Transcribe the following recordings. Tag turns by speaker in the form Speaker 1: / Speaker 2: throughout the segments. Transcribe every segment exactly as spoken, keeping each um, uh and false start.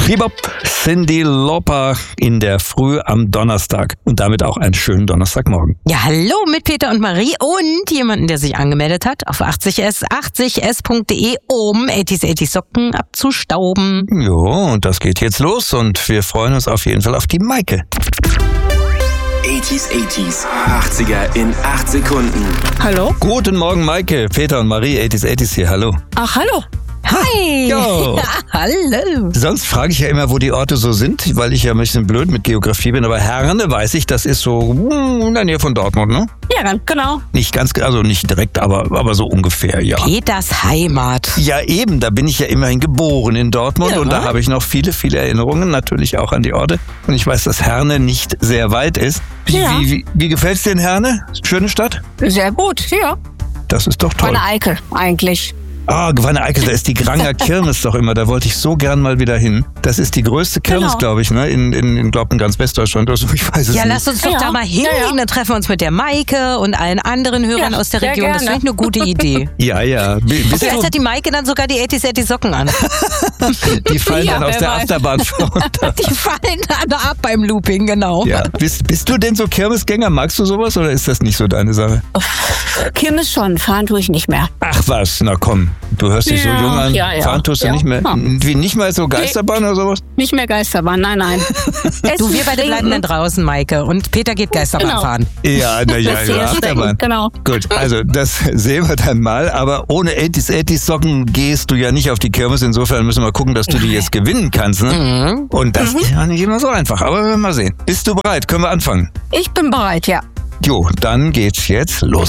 Speaker 1: Bebop, Cyndi Lauper in der Früh am Donnerstag und damit auch einen schönen Donnerstagmorgen.
Speaker 2: Ja, hallo mit Peter und Marie und jemanden, der sich angemeldet hat auf achtzig s, achtzig s punkt de, um achtzig achtzig Socken abzustauben.
Speaker 1: Jo, und das geht jetzt los und wir freuen uns auf jeden Fall auf die Maike.
Speaker 3: achtzig achtzig, achtziger in acht Sekunden.
Speaker 4: Hallo?
Speaker 1: Guten Morgen, Maike. Peter und Marie, achtzig achtzig hier, hallo.
Speaker 4: Ach, hallo.
Speaker 2: Hi!
Speaker 1: Jo.
Speaker 2: Ja, hallo!
Speaker 1: Sonst frage ich ja immer, wo die Orte so sind, weil ich ja ein bisschen blöd mit Geografie bin, aber Herne weiß ich, das ist so in der Nähe von Dortmund, ne?
Speaker 4: Ja, ganz genau.
Speaker 1: Nicht ganz, also nicht direkt, aber, aber so ungefähr, ja.
Speaker 2: Peters Heimat.
Speaker 1: Ja, eben, da bin ich ja immerhin geboren in Dortmund
Speaker 2: Ja.
Speaker 1: und da habe ich noch viele, viele Erinnerungen, natürlich auch an die Orte. Und ich weiß, dass Herne nicht sehr weit ist. Wie,
Speaker 4: Ja.
Speaker 1: wie, wie, wie gefällt es dir in Herne? Schöne Stadt?
Speaker 4: Sehr gut, ja.
Speaker 1: Das ist doch toll.
Speaker 4: Meine Eickel, eigentlich.
Speaker 1: Ah, Wanne-Eickel, da ist die Granger Kirmes doch immer, da wollte ich so gern mal wieder hin. Das ist die größte Kirmes,
Speaker 4: Genau.
Speaker 1: glaube ich, ne? In, in, in, glaub, in ganz Westdeutschland oder so, ich weiß es
Speaker 2: Ja,
Speaker 1: nicht.
Speaker 2: lass uns doch
Speaker 4: Ja,
Speaker 2: da mal hin.
Speaker 4: ja, ja.
Speaker 2: Dann treffen wir uns mit der Maike und allen anderen Hörern
Speaker 4: Ja,
Speaker 2: aus der
Speaker 4: sehr
Speaker 2: Region. Das
Speaker 4: gerne.
Speaker 2: finde ich eine gute Idee.
Speaker 1: Ja, ja. B- Bist
Speaker 2: Vielleicht
Speaker 1: du,
Speaker 2: hat die Maike dann sogar die achtzig achtzig Socken an.
Speaker 1: die fallen
Speaker 4: Ja,
Speaker 1: dann aus
Speaker 4: wer
Speaker 1: der
Speaker 4: weiß.
Speaker 1: Achterbahn runter.
Speaker 2: Die fallen dann ab beim Looping, genau.
Speaker 1: Ja. Bist, bist du denn so Kirmesgänger? Magst du sowas oder ist das nicht so deine Sache?
Speaker 4: Kirmes schon, fahren tue ich nicht mehr.
Speaker 1: Ach was, na komm, du hörst dich
Speaker 4: Ja,
Speaker 1: so jung an.
Speaker 4: ja, ja.
Speaker 1: Fahren tust du
Speaker 4: Ja.
Speaker 1: nicht mehr.
Speaker 4: Ja.
Speaker 1: Wie, nicht mal so Geisterbahn oder sowas?
Speaker 4: Nicht mehr Geisterbahn, nein, nein.
Speaker 2: Du, wir beide bleiben dann draußen, Maike. Und Peter geht Geisterbahn
Speaker 4: Genau.
Speaker 2: fahren.
Speaker 1: Ja, na ja,
Speaker 4: Das
Speaker 1: ja,
Speaker 4: hier ist
Speaker 1: Achterbahn.
Speaker 4: genau.
Speaker 1: Gut, also das sehen wir dann mal. Aber ohne achtzig achtzig Socken gehst du ja nicht auf die Kirmes. Insofern müssen wir gucken, dass du die jetzt gewinnen kannst. Ne? Und das ist ja nicht immer so einfach. Aber wir werden mal sehen. Bist du bereit? Können wir anfangen?
Speaker 4: Ich bin bereit, ja.
Speaker 1: Jo, dann geht's jetzt los.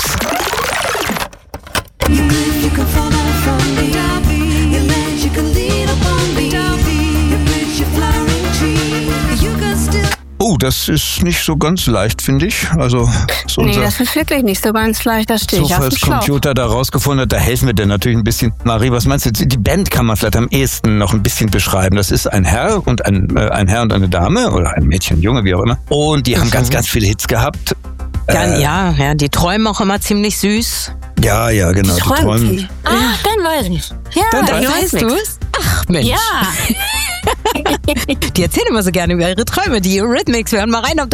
Speaker 5: You can fall down from the ivy, and then you can lean upon the ivy, you reach your flowering tree. You can still.
Speaker 1: Oh, das ist nicht so ganz leicht, finde ich. Also ist
Speaker 4: Nee,
Speaker 1: unser
Speaker 4: das ist wirklich nicht so ganz leicht, das stehe ich auf dem Schlauch.
Speaker 1: Zufallscomputer da rausgefunden hat. Da helfen wir dir natürlich ein bisschen. Marie, was meinst du? Die Band kann man vielleicht am ehesten noch ein bisschen beschreiben. Das ist ein Herr und ein, äh, ein Herr und eine Dame oder ein Mädchen, Junge, wie auch immer. Und die haben ganz, ganz viele Hits gehabt.
Speaker 2: Dann,
Speaker 1: Äh,
Speaker 2: ja, ja, die träumen auch immer ziemlich süß.
Speaker 1: Ja, ja, genau. Die
Speaker 4: Träumt
Speaker 1: träumen.
Speaker 4: sie. Ah, dann weiß ich. Ja,
Speaker 1: Dann
Speaker 4: ich
Speaker 2: Weißt
Speaker 4: weiß
Speaker 2: du
Speaker 4: nix.
Speaker 2: es? Ach, Mensch.
Speaker 4: Ja.
Speaker 2: Die erzählen immer so gerne über ihre Träume, die Eurythmics. Wir hören mal rein, ob